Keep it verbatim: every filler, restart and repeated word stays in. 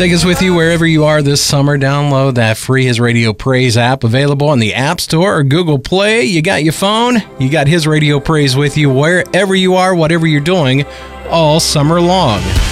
Take us with you wherever you are this summer. Download that free His Radio Praise app, available on the App Store or Google Play. You got your phone, you got His Radio Praise with you wherever you are, whatever you're doing, all summer long.